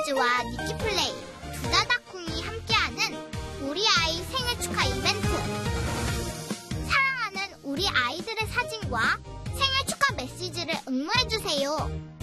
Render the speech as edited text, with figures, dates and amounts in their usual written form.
메시지와 니키플레이, 두다다콩이 함께하는 우리 아이 생일 축하 이벤트. 사랑하는 우리 아이들의 사진과 생일 축하 메시지를 응모해주세요.